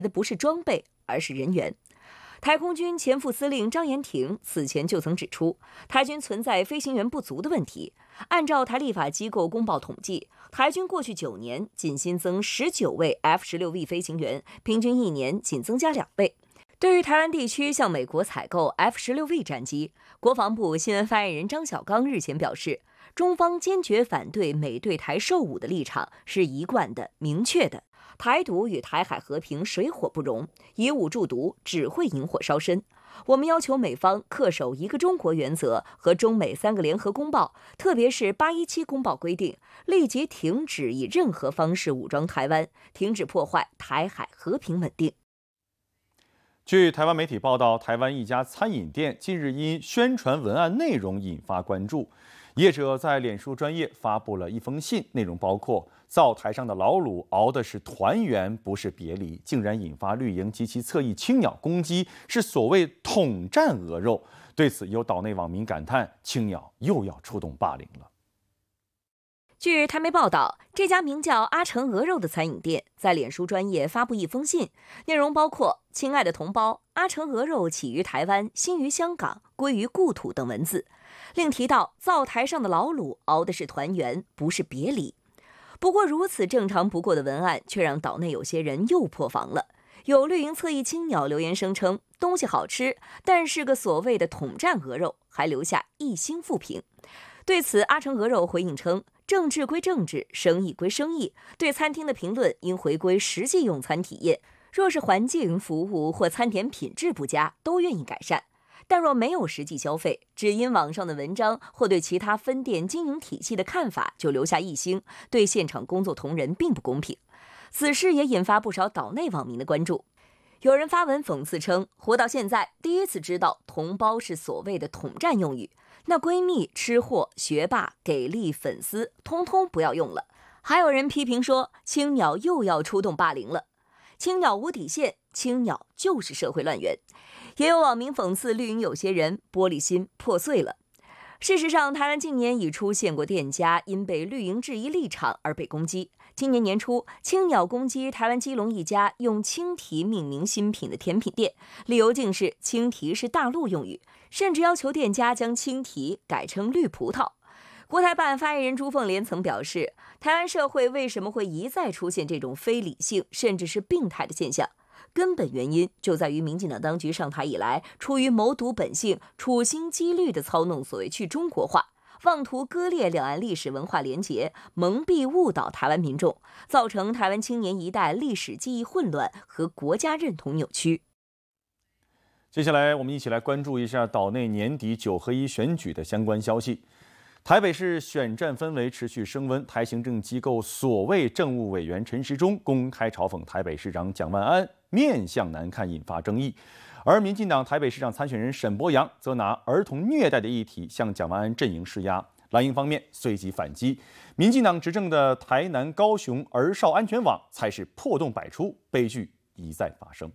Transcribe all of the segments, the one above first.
的不是装备，而是人员。台空军前副司令张延廷此前就曾指出，台军存在飞行员不足的问题。按照台立法机构公报统计，台军过去9年仅新增19位 F-16V 飞行员，平均1年仅增加2位。对于台湾地区向美国采购 F-16V 战机，国防部新闻发言人张小刚日前表示，中方坚决反对美对台售武的立场是一贯的、明确的。台独与台海和平水火不容，以武助独只会引火烧身。我们要求美方恪守一个中国原则和中美3个联合公报，特别是817公报规定，立即停止以任何方式武装台湾，停止破坏台海和平稳定。 据台湾媒体报道，台湾一家餐饮店近日因宣传文案内容引发关注，业者在脸书专页发布了一封信，内容包括灶台上的老卤熬的是团圆，不是别离，竟然引发绿营及其侧翼青鸟攻击，是所谓统战鹅肉。对此，有岛内网民感叹，青鸟又要出动霸凌了。 据台媒报道，这家名叫阿成鹅肉的餐饮店在脸书专页发布一封信，内容包括“亲爱的同胞，阿成鹅肉起于台湾，兴于香港，归于故土”等文字，另提到灶台上的老卤熬的是团圆，不是别离。不过，如此正常不过的文案，却让岛内有些人又破防了。有绿营侧翼青鸟留言声称东西好吃，但是个所谓的统战鹅肉，还留下1星负评。对此，阿成鹅肉回应称，政治归政治，生意归生意，对餐厅的评论应回归实际用餐体验。若是环境、服务或餐点品质不佳，都愿意改善。但若没有实际消费，只因网上的文章或对其他分店经营体系的看法就留下1星，对现场工作同仁并不公平。此事也引发不少岛内网民的关注。有人发文讽刺称，活到现在第一次知道同胞是所谓的统战用语，那闺蜜、吃货、学霸、给力、粉丝，通通不要用了。还有人批评说，青鸟又要出动霸凌了。青鸟无底线，青鸟就是社会乱源。也有网民讽刺绿营有些人玻璃心破碎了。事实上，台湾近年已出现过店家因被绿营质疑立场而被攻击。今年年初，青鸟攻击台湾基隆一家用青提命名新品的甜品店，理由竟是青提是大陆用语，甚至要求店家将青提改成绿葡萄。国台办发言人朱凤莲曾表示，台湾社会为什么会一再出现这种非理性甚至是病态的现象？根本原因就在于民进党当局上台以来，出于谋独本性、处心积虑地操弄所谓去中国化，妄图割裂两岸历史文化连结，蒙蔽误导台湾民众，造成台湾青年一代历史记忆混乱和国家认同扭曲。 接下来，我们一起来关注一下岛内年底9合1选举的相关消息。台北市选战氛围持续升温，台行政机构所谓政务委员陈时中公开嘲讽台北市长蒋万安面相难看，引发争议。而民进党台北市长参选人沈伯洋则拿儿童虐待的议题向蒋万安阵营施压。蓝营方面随即反击，民进党执政的台南、高雄儿少安全网才是破洞百出，悲剧一再发生。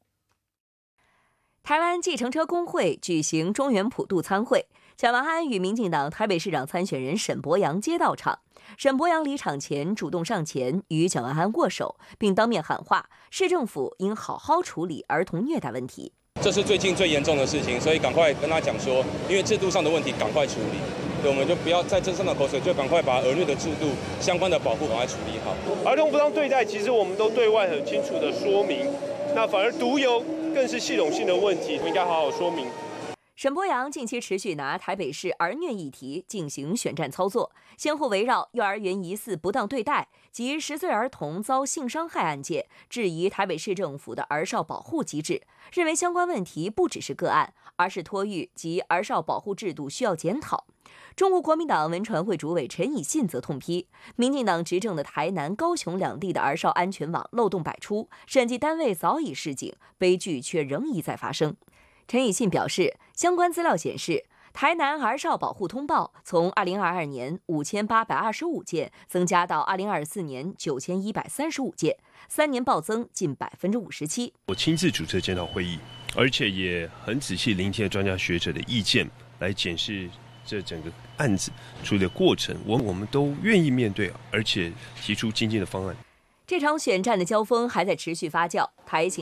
台湾计程车工会举行中元普渡餐会，蒋万安与民进党台北市长参选人沈伯洋接到场。沈伯洋离场前主动上前与蒋万安握手，并当面喊话，市政府应好好处理儿童虐待问题。 这是最近最严重的事情，所以赶快跟他讲说，因为制度上的问题赶快处理，对，我们就不要再争上的口水，就赶快把儿虐的制度相关的保护赶快处理好。 儿童不当对待，其实我们都对外很清楚的说明，那反而毒油更是系统性的问题，我们应该好好说明。 沈伯洋近期持续拿台北市儿虐议题进行选战操作，先后围绕幼儿园疑似不当对待及10岁儿童遭性伤害案件，质疑台北市政府的儿少保护机制，认为相关问题不只是个案，而是托育及儿少保护制度需要检讨。中国国民党文传会主委陈以信则痛批，民进党执政的台南、高雄两地的儿少安全网漏洞百出，审计单位早已示警，悲剧却仍一再发生。陈以信表示，相关资料显示，台南儿少保护通报从2022年5825件增加到2024年9135件，3年暴增近57%。 我亲自主持检讨会议，而且也很仔细聆听专家学者的意见，来检视这整个案子处理的过程，我们都愿意面对，而且提出精进的方案。 这场选战的交锋还在持续发酵，台行